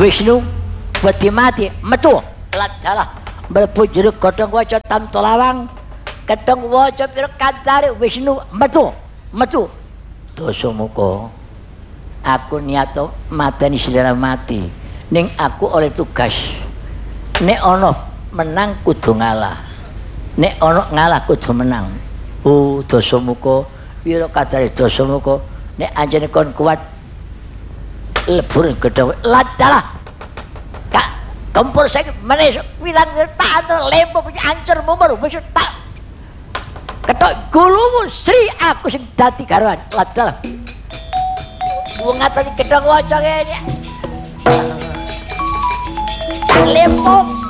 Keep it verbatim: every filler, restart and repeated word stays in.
Wisnu wedi mati metu ladalah mlebu jero godhong waca tamtolawang kedhong waca pira kancane Wisnu metu metu Dasamuka aku niato mateni selera mati ning aku oleh tugas nek ana menang kudu ngalah nek ana ngalah kudu menang oh Dasamuka pira kadare Dasamuka nek anjene kon kuat lebur gedhe ladalah kak gempur sing menis wilang tak lempo ancur mumur wis tak ketok gulumu Sri aku sing dadi garwan ladalah wong ngateni gedhong waca kene lempo